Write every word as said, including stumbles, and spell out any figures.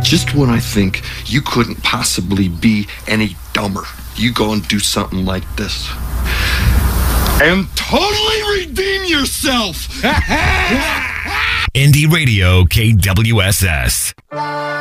Just when I think you couldn't possibly be any dumber, you go and do something like this. And totally redeem yourself! Indie Radio K W S S.